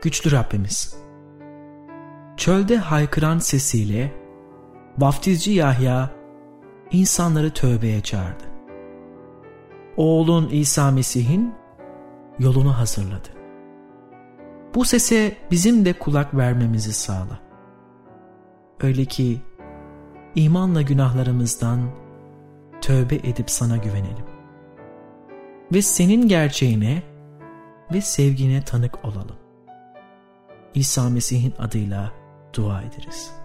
Güçlü Rabbimiz, çölde haykıran sesiyle vaftizci Yahya insanları tövbeye çağırdı. Oğlun İsa Mesih'in yolunu hazırladı. Bu sese bizim de kulak vermemizi sağla. Öyle ki imanla günahlarımızdan tövbe edip sana güvenelim. Ve senin gerçeğine ve sevgine tanık olalım. İsa Mesih'in adıyla dua ederiz.